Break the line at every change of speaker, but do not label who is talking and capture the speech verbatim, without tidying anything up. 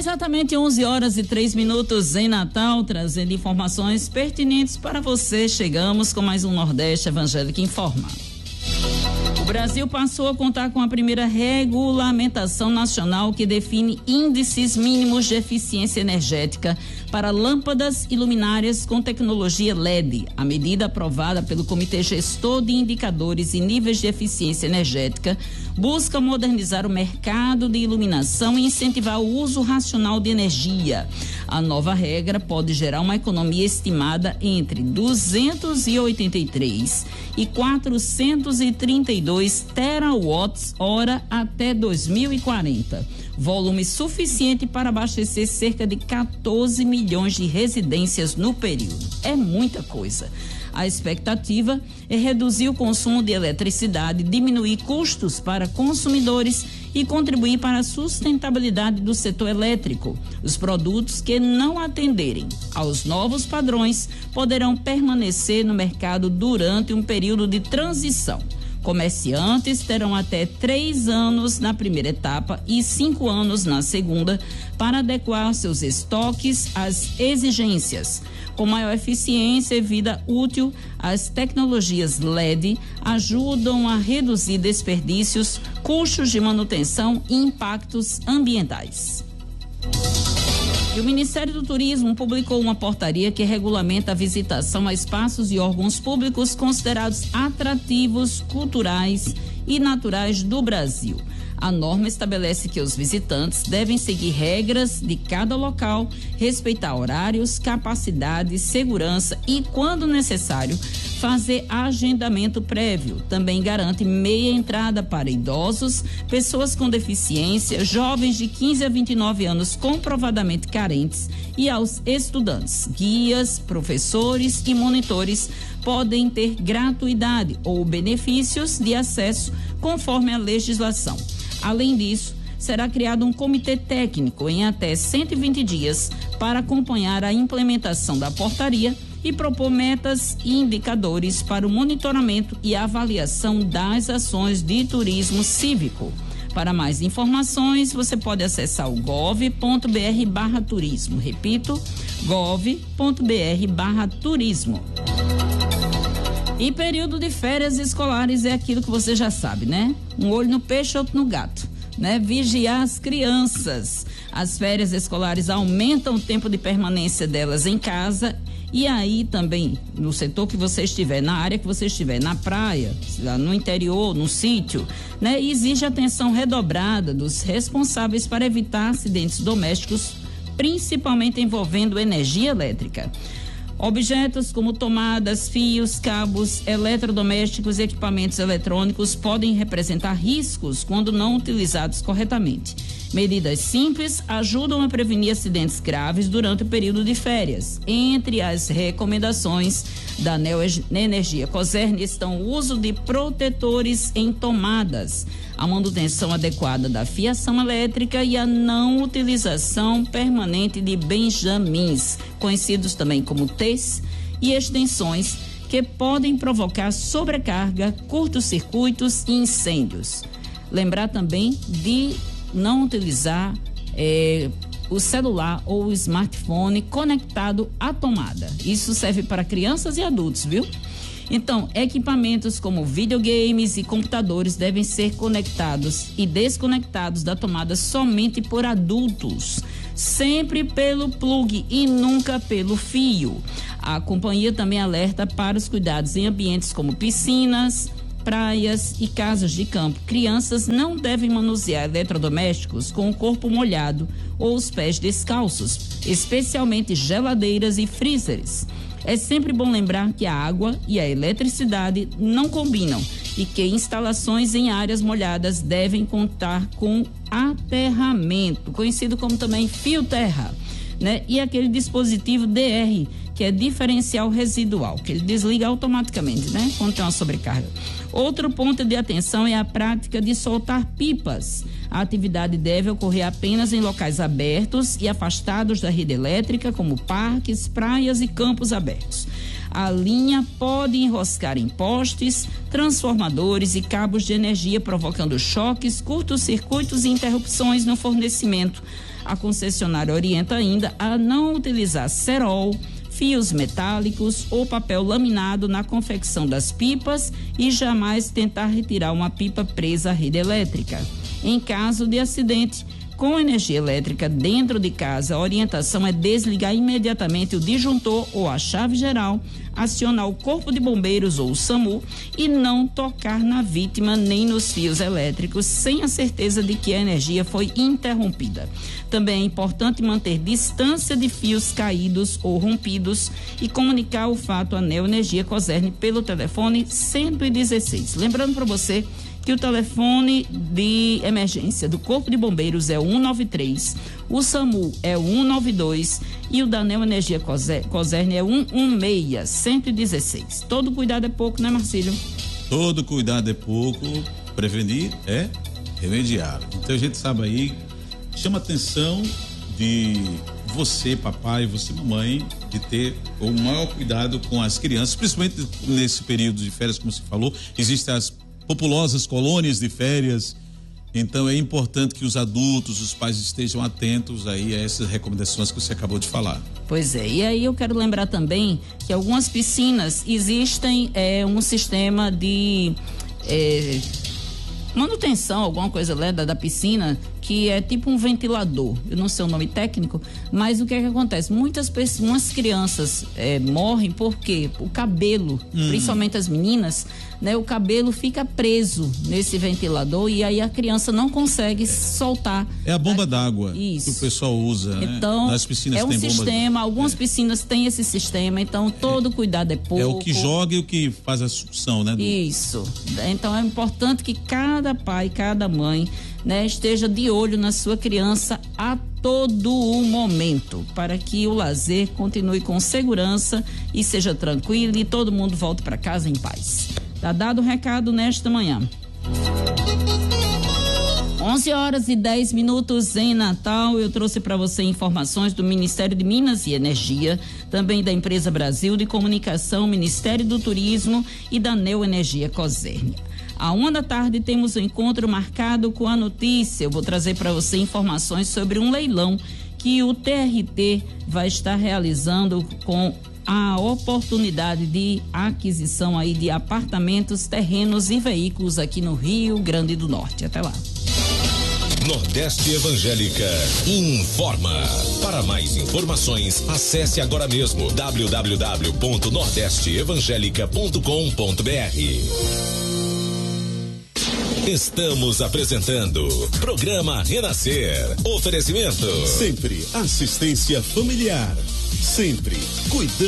exatamente onze horas e três minutos em Natal, trazendo informações pertinentes para você. Chegamos com mais um Nordeste Evangélico Informa. O Brasil passou a contar com a primeira regulamentação nacional que define índices mínimos de eficiência energética para lâmpadas e luminárias com tecnologia L E D. A medida aprovada pelo Comitê Gestor de Indicadores e Níveis de Eficiência Energética busca modernizar o mercado de iluminação e incentivar o uso racional de energia. A nova regra pode gerar uma economia estimada entre duzentos e oitenta e três e quatrocentos e trinta e dois terawatts-hora até dois mil e quarenta. Volume suficiente para abastecer cerca de quatorze milhões de residências no período. É muita coisa. A expectativa é reduzir o consumo de eletricidade, diminuir custos para consumidores e contribuir para a sustentabilidade do setor elétrico. Os produtos que não atenderem aos novos padrões poderão permanecer no mercado durante um período de transição. Comerciantes terão até três anos na primeira etapa e cinco anos na segunda para adequar seus estoques às exigências. Com maior eficiência e vida útil, as tecnologias L E D ajudam a reduzir desperdícios, custos de manutenção e impactos ambientais. E o Ministério do Turismo publicou uma portaria que regulamenta a visitação a espaços e órgãos públicos considerados atrativos, culturais e naturais do Brasil. A norma estabelece que os visitantes devem seguir regras de cada local, respeitar horários, capacidade, segurança e, quando necessário, fazer agendamento prévio. Também garante meia entrada para idosos, pessoas com deficiência, jovens de quinze a vinte e nove anos comprovadamente carentes e aos estudantes. Guias, professores e monitores podem ter gratuidade ou benefícios de acesso conforme a legislação. Além disso, será criado um comitê técnico em até cento e vinte dias para acompanhar a implementação da portaria e propor metas e indicadores para o monitoramento e avaliação das ações de turismo cívico. Para mais informações, você pode acessar o gov ponto br barra turismo. Repito, gov ponto br barra turismo. E período de férias escolares é aquilo que você já sabe, né? Um olho no peixe, outro no gato, né? Vigiar as crianças. As férias escolares aumentam o tempo de permanência delas em casa e aí também no setor que você estiver, na área que você estiver, na praia, no interior, no sítio, né? E exige atenção redobrada dos responsáveis para evitar acidentes domésticos, principalmente envolvendo energia elétrica. Objetos como tomadas, fios, cabos, eletrodomésticos e equipamentos eletrônicos podem representar riscos quando não utilizados corretamente. Medidas simples ajudam a prevenir acidentes graves durante o período de férias. Entre as recomendações da Neoenergia Cosern estão o uso de protetores em tomadas, a manutenção adequada da fiação elétrica e a não utilização permanente de benjamins, conhecidos também como T's, e extensões que podem provocar sobrecarga, curtos-circuitos e incêndios. Lembrar também de não utilizar eh, o celular ou o smartphone conectado à tomada. Isso serve para crianças e adultos, viu? Então, equipamentos como videogames e computadores devem ser conectados e desconectados da tomada somente por adultos, sempre pelo plug e nunca pelo fio. A companhia também alerta para os cuidados em ambientes como piscinas, praias e casas de campo. Crianças não devem manusear eletrodomésticos com o corpo molhado ou os pés descalços, especialmente geladeiras e freezers. É sempre bom lembrar que a água e a eletricidade não combinam e que instalações em áreas molhadas devem contar com aterramento, conhecido como também fio-terra, né? E aquele dispositivo D R, que é diferencial residual, que ele desliga automaticamente, né? Quando tem uma sobrecarga. Outro ponto de atenção é a prática de soltar pipas. A atividade deve ocorrer apenas em locais abertos e afastados da rede elétrica, como parques, praias e campos abertos. A linha pode enroscar em postes, transformadores e cabos de energia, provocando choques, curtos-circuitos e interrupções no fornecimento. A concessionária orienta ainda a não utilizar cerol, fios metálicos ou papel laminado na confecção das pipas e jamais tentar retirar uma pipa presa à rede elétrica. Em caso de acidente com energia elétrica dentro de casa, a orientação é desligar imediatamente o disjuntor ou a chave geral, acionar o Corpo de Bombeiros ou o SAMU e não tocar na vítima nem nos fios elétricos sem a certeza de que a energia foi interrompida. Também é importante manter distância de fios caídos ou rompidos e comunicar o fato à Neoenergia Cosern pelo telefone cento e dezesseis. Lembrando para você que o telefone de emergência do Corpo de Bombeiros é o cento e noventa e três, o SAMU é o cento e noventa e dois e o da Neoenergia Cosern é o cento e dezesseis, cento e dezesseis. Todo cuidado é pouco, né, Marcílio?
Todo cuidado é pouco, prevenir é remediar. Então a gente sabe aí, chama a atenção de você, papai, você, mamãe, de ter o maior cuidado com as crianças, principalmente nesse período de férias, como você falou, existem as populosas colônias de férias, então é importante que os adultos, os pais estejam atentos aí a essas recomendações que você acabou de falar.
Pois é, e aí eu quero lembrar também que algumas piscinas existem é, um sistema de é, manutenção, alguma coisa né, da, da piscina, que é tipo um ventilador, eu não sei o nome técnico, mas o que é que acontece? Muitas pessoas, umas crianças é, morrem porque o cabelo, hum. principalmente as meninas, né, o cabelo fica preso nesse ventilador e aí a criança não consegue é. soltar.
É a bomba d'água que o pessoal usa,
então,
né? Nas piscinas
é um
tem
sistema,
bomba...
algumas
é. piscinas
têm esse sistema, então todo é. cuidado é pouco.
É o que joga e o que faz a sucção, né? Do...
Isso, então é importante que cada pai, cada mãe, né, esteja de olho na sua criança a todo o momento, para que o lazer continue com segurança e seja tranquilo e todo mundo volte para casa em paz. Tá dado o recado nesta manhã. onze horas e dez minutos em Natal. Eu trouxe para você informações do Ministério de Minas e Energia, também da Empresa Brasil de Comunicação, Ministério do Turismo e da Neoenergia Cosern. À uma da tarde temos um encontro marcado com a notícia. Eu vou trazer para você informações sobre um leilão que o T R T vai estar realizando com a oportunidade de aquisição aí de apartamentos, terrenos e veículos aqui no Rio Grande do Norte. Até lá.
Nordeste Evangélica informa. Para mais informações, acesse agora mesmo w w w ponto nordeste evangélica ponto com ponto b r. Estamos apresentando Programa Renascer. Oferecimento.
Sempre assistência familiar. Sempre cuidando.